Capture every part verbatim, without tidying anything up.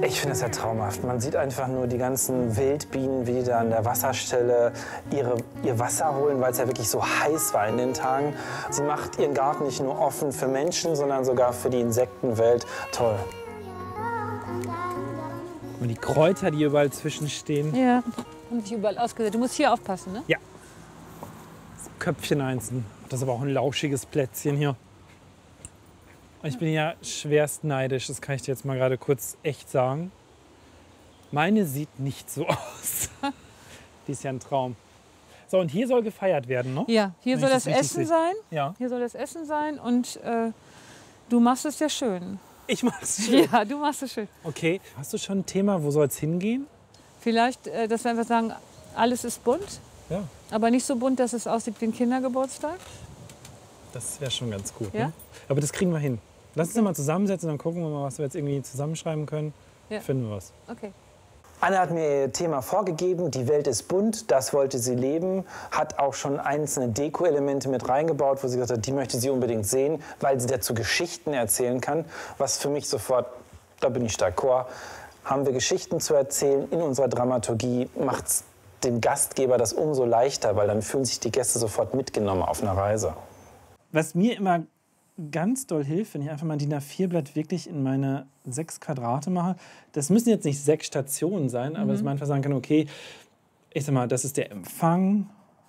Ich finde es ja traumhaft. Man sieht einfach nur die ganzen Wildbienen, wie die da an der Wasserstelle ihre, ihr Wasser holen, weil es ja wirklich so heiß war in den Tagen. Sie macht ihren Garten nicht nur offen für Menschen, sondern sogar für die Insektenwelt. Toll. Und die Kräuter, die überall zwischenstehen. Ja, haben sich überall ausgesetzt. Du musst hier aufpassen, ne? Ja. Das Köpfchen einzeln. Das ist aber auch ein lauschiges Plätzchen hier. Ich bin ja schwerst neidisch, das kann ich dir jetzt mal gerade kurz echt sagen. Meine sieht nicht so aus. Die ist ja ein Traum. So, und hier soll gefeiert werden, ne? Ja, hier Wenn soll ich das das richtig Essen sehe. sein. Ja. Hier soll das Essen sein und äh, du machst es ja schön. Ich mach's schön. Ja, du machst es schön. Okay, hast du schon ein Thema, wo soll es hingehen? Vielleicht, äh, dass wir einfach sagen, alles ist bunt, Ja, aber nicht so bunt, dass es aussieht wie ein Kindergeburtstag. das wäre schon ganz gut. Ja? Ne? Aber das kriegen wir hin. Lass uns mal zusammensetzen, dann gucken wir mal, was wir jetzt irgendwie zusammenschreiben können. Ja. Finden wir was. Okay. Anne hat mir ihr Thema vorgegeben, die Welt ist bunt, das wollte sie leben, hat auch schon einzelne Deko-Elemente mit reingebaut, wo sie gesagt hat, die möchte sie unbedingt sehen, weil sie dazu Geschichten erzählen kann, was für mich sofort, da bin ich d'accord, haben wir Geschichten zu erzählen in unserer Dramaturgie, macht es dem Gastgeber das umso leichter, weil dann fühlen sich die Gäste sofort mitgenommen auf einer Reise. Was mir immer ganz doll hilft, wenn ich einfach mal ein D I N A vier Blatt wirklich in meine sechs Quadrate mache. Das müssen jetzt nicht sechs Stationen sein, aber dass man einfach sagen kann, okay, ich sag mal, das ist der Empfang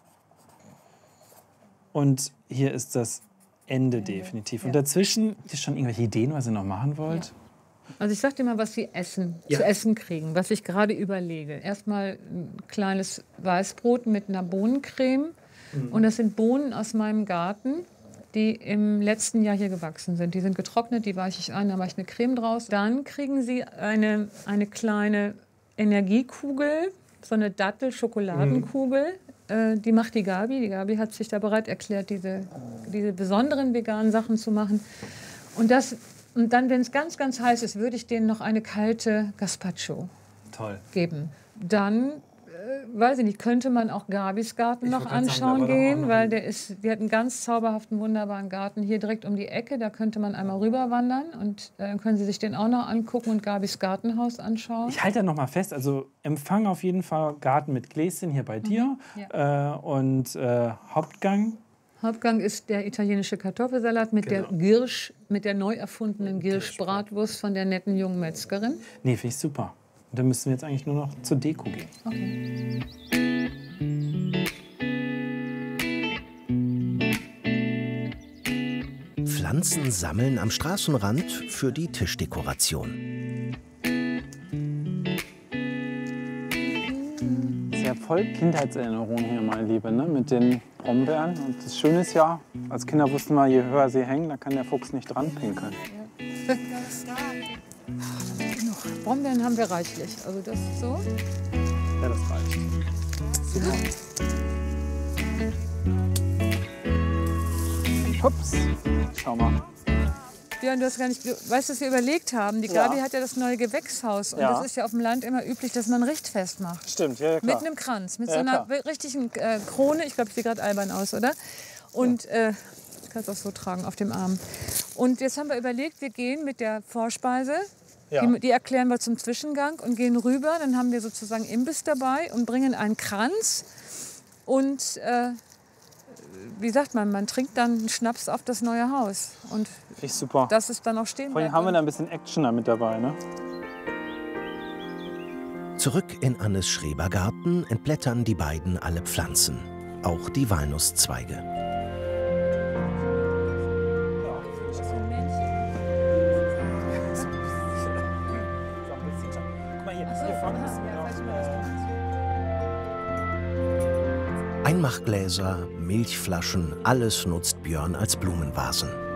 und hier ist das Ende definitiv. Und dazwischen ist schon irgendwelche Ideen, was ihr noch machen wollt? Ja. Also ich sag dir mal, was wir essen, Ja. zu essen kriegen, was ich gerade überlege. Erstmal ein kleines Weißbrot mit einer Bohnencreme. Und das sind Bohnen aus meinem Garten, die im letzten Jahr hier gewachsen sind. Die sind getrocknet, die weiche ich ein, da mache ich eine Creme draus. Dann kriegen Sie eine, eine kleine Energiekugel, so eine Dattel-Schokoladenkugel. Äh, die macht die Gabi. Die Gabi hat sich da bereit erklärt, diese, diese besonderen veganen Sachen zu machen. Und, das, und dann, wenn es ganz, ganz heiß ist, würde ich denen noch eine kalte Gazpacho Toll. geben. Dann weiß ich nicht, könnte man auch Gabis Garten noch wollte gerade sagen, anschauen da war doch auch gehen, noch weil ein- der ist, die hat einen ganz zauberhaften, wunderbaren Garten hier direkt um die Ecke. Da könnte man einmal rüberwandern und dann können Sie sich den auch noch angucken und Gabis Gartenhaus anschauen. Ich halte da noch mal fest, also Empfang auf jeden Fall, Garten mit Gläschen hier bei dir äh, und äh, Hauptgang. Hauptgang ist der italienische Kartoffelsalat mit Genau. der Girsch, mit der neu erfundenen Girsch-Bratwurst von der netten jungen Metzgerin. Nee, finde ich super. Und dann müssen wir jetzt eigentlich nur noch zur Deko gehen. Okay. Pflanzen sammeln am Straßenrand für die Tischdekoration. Das ist ja voll Kindheitserinnerungen hier, meine Liebe, ne? Mit den Brombeeren. Und das Schöne ist ja, als Kinder wussten wir, je höher sie hängen, da kann der Fuchs nicht dran pinkeln. Brombeeren haben wir reichlich. Also das ist so. Ja, das reicht. Ups, schau mal. Björn, du hast gar nicht, du weißt, was wir überlegt haben. Die Ja. Gabi hat ja das neue Gewächshaus. Und Ja. das ist ja auf dem Land immer üblich, dass man Richtfest macht. Stimmt, ja, ja Mit klar. einem Kranz, mit Ja, so einer klar. richtigen äh, Krone. Ich glaube, ich sehe gerade albern aus, oder? Und äh, ich kann es auch so tragen auf dem Arm. Und jetzt haben wir überlegt, wir gehen mit der Vorspeise. Ja. Die, die erklären wir zum Zwischengang und gehen rüber. Dann haben wir sozusagen Imbiss dabei und bringen einen Kranz. Und äh, wie sagt man, man trinkt dann einen Schnaps auf das neue Haus. Und Finde ich super. das ist dann auch stehen Vorhin bleibt. haben wir da ein bisschen Action da mit dabei, ne? Zurück in Annes Schrebergarten entblättern die beiden alle Pflanzen, auch die Walnusszweige. Einmachgläser, Milchflaschen, alles nutzt Björn als Blumenvasen.